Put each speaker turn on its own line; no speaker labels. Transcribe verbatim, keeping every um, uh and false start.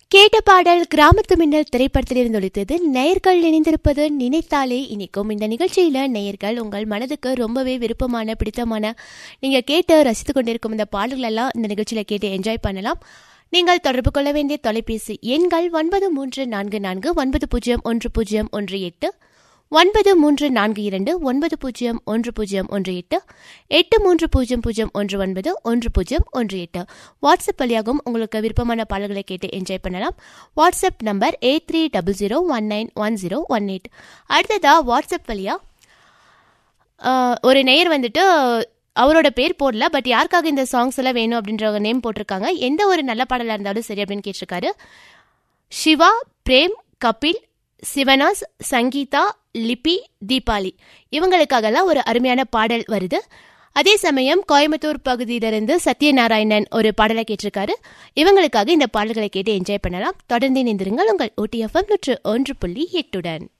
கேட்ட பாடல் கிராமத்து மின்னல் திரைப்படத்திலிருந்து ஒலித்தது. நேயர்கள் இணைந்திருப்பது நினைத்தாலே இனிக்கும். இந்த நிகழ்ச்சியில நேயர்கள் உங்கள் மனதுக்கு ரொம்பவே விருப்பமான பிடித்தமான நீங்க கேட்டு ரசித்து கொண்டிருக்கும் இந்த பாடல்கள் எல்லாம் இந்த நிகழ்ச்சியில கேட்டு என்ஜாய் பண்ணலாம். நீங்கள் தொடர்பு கொள்ள வேண்டிய தொலைபேசி எண்கள் ஒன்பது மூன்று நான்கு நான்கு ஒன்பது பூஜ்ஜியம் ஒன்று பூஜ்ஜியம் ஒன்று எட்டு, ஒன்பது மூன்று நான்கு இரண்டு ஒன்பது பூஜ்ஜியம் ஒன்று பூஜ்ஜியம் ஒன்று எட்டு, எட்டு மூன்று பூஜ்ஜியம் பூஜ்ஜியம் ஒன்று ஒன்பது ஒன்று பூஜ்ஜியம் ஒன்று எட்டு. வாட்ஸ்அப் வழியாகவும் உங்களுக்கு விருப்பமான பாடல்களை கேட்டு என்ஜாய் பண்ணலாம். WhatsApp number eight three double zero one nine one zero one eight. அடுத்ததா வாட்ஸ்அப் வழியா ஒரு நேயர் வந்துட்டு அவரோட பேர் போடல, பட் யாருக்காக இந்த சாங்ஸ் எல்லாம் வேணும் அப்படின்ற நேம் போட்டிருக்காங்க. எந்த ஒரு நல்ல பாடலாக இருந்தாலும் சரி அப்படின்னு கேட்டிருக்காரு. சிவா, பிரேம், கபில், சிவனாஸ், சங்கீதா, லிபி, தீபாலி இவங்களுக்காகலாம் ஒரு அருமையான பாடல் வருது. அதே சமயம் கோயம்புத்தூர் பகுதியிலிருந்து சத்யநாராயணன் ஒரு பாடலை கேட்டிருக்காரு. இவங்களுக்காக இந்த பாடல்களை கேட்டு என்ஜாய் பண்ணலாம். தொடர்ந்து இணைந்திருங்கள் உங்கள் ஓடிஎஃப்எம் நூற்று ஒன்று புள்ளி எட்டுடன்.